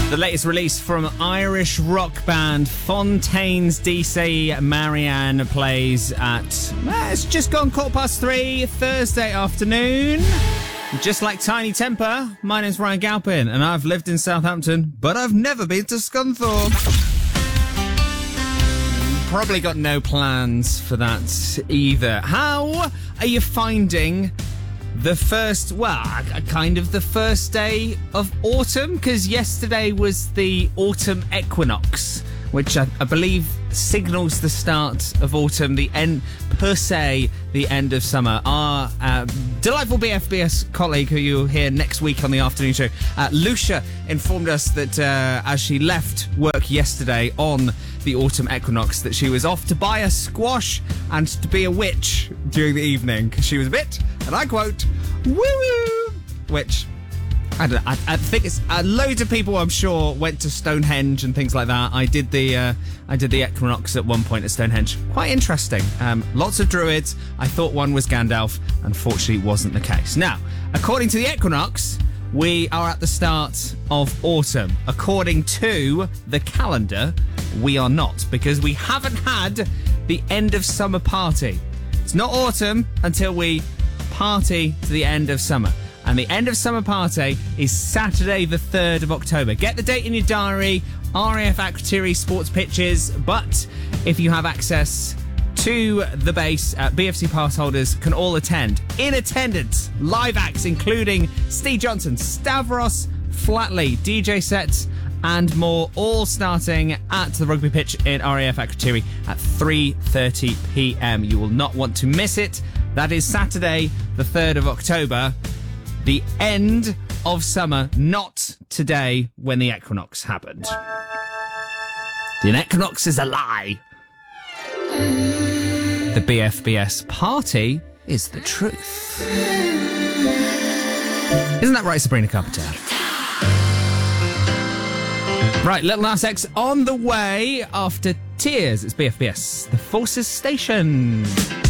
The latest release from Irish rock band Fontaines DC. Marianne plays at, it's just gone 3:15 Thursday afternoon. Just like Tiny Temper, my name's Ryan Galpin and I've lived in Southampton, but I've never been to Scunthorpe. Probably got no plans for that either. How are you finding the first day of autumn? Because yesterday was the autumn equinox, which I believe signals the start of autumn, the end of summer. Our delightful BFBS colleague, who you'll hear next week on the afternoon show, Lucia, informed us that as she left work yesterday on the autumn equinox, that she was off to buy a squash and to be a witch during the evening, because she was a bit, and I quote, woo-woo, which I don't know. I think it's loads of people, I'm sure, went to Stonehenge and things like that. I did the equinox at one point at Stonehenge. Quite interesting. Lots of druids. I thought one was Gandalf. Unfortunately, it wasn't the case. Now, according to the equinox, we are at the start of autumn. According to the calendar, we are not, because we haven't had the end of summer party. It's not autumn until we party to the end of summer. And the end of summer party is Saturday the 3rd of October. Get the date in your diary. RAF Akrotiri sports pitches. But if you have access to the base, BFC pass holders can all attend. In attendance, live acts including Steve Johnson, Stavros Flatley, DJ sets and more, all starting at the rugby pitch in RAF Akrotiri at 3:30 p.m. You will not want to miss it. That is Saturday the 3rd of October. The end of summer, not today when the equinox happened. The equinox is a lie. The BFBS party is the truth. Isn't that right, Sabrina Carpenter? Right, Lil Nas X on the way after Tears. It's BFBS, the Forces Station.